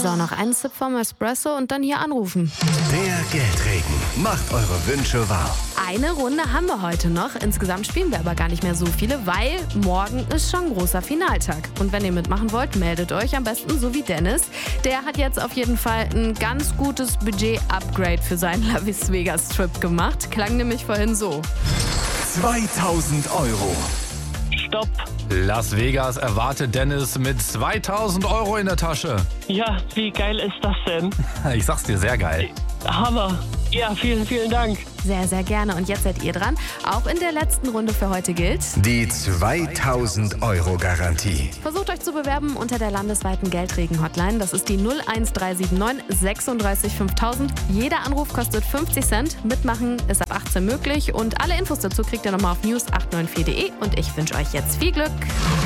So, noch einen Sip vom Espresso und dann hier anrufen. Der Geldregen macht eure Wünsche wahr. Eine Runde haben wir heute noch. Insgesamt spielen wir aber gar nicht mehr so viele, weil morgen ist schon großer Finaltag. Und wenn ihr mitmachen wollt, meldet euch am besten so wie Dennis. Der hat jetzt auf jeden Fall ein ganz gutes Budget-Upgrade für seinen Las Vegas-Trip gemacht. Klang nämlich vorhin so. 2000 Euro. Stopp. Las Vegas erwartet Dennis mit 2000 Euro in der Tasche. Ja, wie geil ist das denn? Ich sag's dir, sehr geil. Hammer. Ja, vielen, vielen Dank. Sehr, sehr gerne. Und jetzt seid ihr dran. Auch in der letzten Runde für heute gilt: Die 2000 Euro Garantie. Versucht euch zu bewerben unter der landesweiten Geldregen-Hotline. Das ist die 01379 36 5000. Jeder Anruf kostet 50 Cent. Mitmachen ist ab 18 möglich. Und alle Infos dazu kriegt ihr nochmal auf news894.de. Und ich wünsche euch jetzt viel Glück.